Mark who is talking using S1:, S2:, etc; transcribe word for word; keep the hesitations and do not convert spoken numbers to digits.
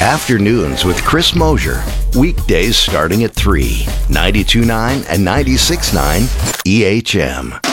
S1: Afternoons with Chris Mosier. Weekdays starting at three. ninety-two point nine and ninety-six point nine E H M.